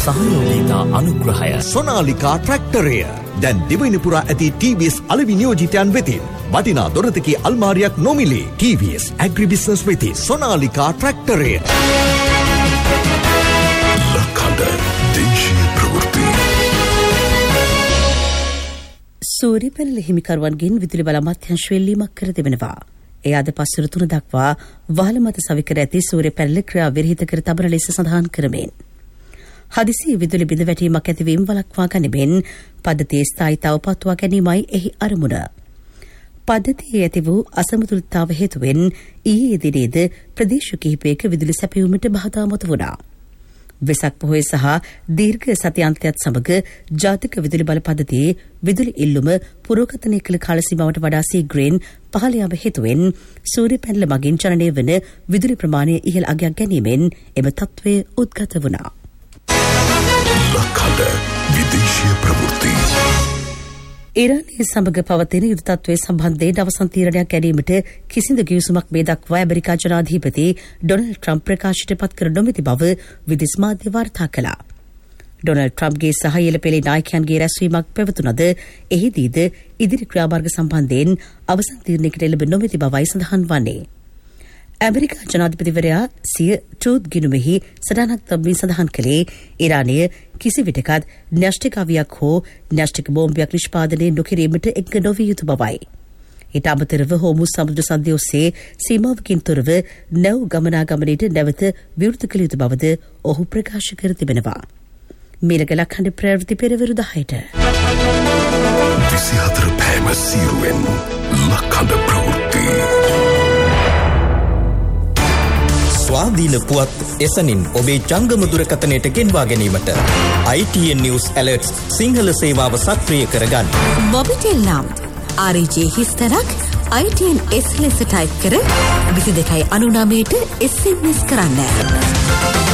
සහයෝගිතා අනුග්‍රහය සොනාලිකා ට්‍රැක්ටරය දැන් දිවයිනපුරා ඇති TVS අලෙවි නියෝජිතයන් වෙතින් වටිනා දොරතකී අල්මාරියක් නොමිලේ. TVS ඇග්‍රිබිස්නස් වෙතින් සොනාලිකා ට්‍රැක්ටරය. ලකඩ දේශීය ප්‍රවෘත්ති. සූර්ය පැනල හිමිකරුවන්ගෙන් විදුලි බල අමාත්‍යාංශ වෙල්ලීමක් කර තිබෙනවා. ඒ අද පස්වර 3 දක්වා වහල මත සවිකර ඇති සූර්ය පැනල ක්‍රියා විරහිත කර තබන ලෙස සඳහන් කරමින් හදිසි විදුලි බිඳ වැටීමක් ඇතිවීම වළක්වා ගැනීමෙන් පද්ධතියේ ස්ථායීතාව පවත්වා ගැනීමයි එහි අරමුණ. පද්ධතියේ ඇති වූ අසමතුලිතතාව හේතුවෙන් ඊයේ දිනේද ප්‍රදේශ කිහිපයක විදුලි සැපයුමට බාධා මත වුණා. වෙසක් පොහොය සහ දීර්ඝ සතියන්තයත් සමග ජාතික විදුලි බල පද්ධතියේ විදුලි ඉල්ලුම පුරෝගතනය කළ කාල සීමාවට වඩා සීග්‍රයෙන් පහළ යාම හේතුවෙන් සූර්ය පැනල මගින් ජනනය වන විදුලි ප්‍රමාණය ඉහළ අගයක් ගැනීමෙන් එම තත්ත්වය උද්ගත වුණා. ලකඩ විදේශීය ප්‍රවෘත්ති. ඉරානය සමග පවතින යුද්ධ තත්ත්වය සම්බන්ධයෙන් අවසන් තීරණයක් ගැනීමට කිසිදු ගිවිසුමක් මේ දක්වා ඇමරිකා ජනාධිපති ඩොනල්ඩ් ට්‍රම්ප් ප්‍රකාශයට පත් කර නොමැති බව විදේශ මාධ්‍ය වාර්තා කළා. ඩොනල්ඩ් ට්‍රම්ප්ගේ සහ ඉහළ පෙළේ නායකයන්ගේ රැස්වීමක් පැවතුනද එහිදීද ඉදිරි ක්‍රියාමාර්ග සම්බන්ධයෙන් අවසන් තීරණයකට එළඹ නොමැති බවයි සඳහන් වන්නේ. ඇමරිකා ජනාධිපතිවරයා සිය ට්‍රූත් ගිණුමෙහි සටහනක් තබමින් සඳහන් කළේ ඉරානය කිසිවිටකත් න්‍යෂ්ටික අවියක් හෝ න්‍යෂ්ටික බෝම්බයක් නිෂ්පාදනය නොකිරීමට එක්ක නොවිය යුතු බවයි. ඊට අමතරව හෝමුස් සමුද්‍ර සන්ධිය ඔස්සේ සීමාවකින් තොරව නැව් ගමනාගමනයට නැවත විවෘත කළ යුතු බවද ඔහු ප්‍රකාශ කර තිබෙනවා. මීළඟ ලක්හඬ ප්‍රවෘත්ති පෙරවරු 10ට 24 පෑම සීරුවෙන් ලක්හඬ ප්‍රවෘත්ති. ස්වාධීන පුවත් එසනින් ඔබේ ජංගම දුරකථනයට ගෙන්වා ගැනීමට ITN News Alerts සිංහල සේවාව සක්‍රිය කරගන්න. මොබිටෙල් නම් RJ හිස්තරක් ITN S ලෙස ටයිප් කර 22.99ට SMS කරන්න.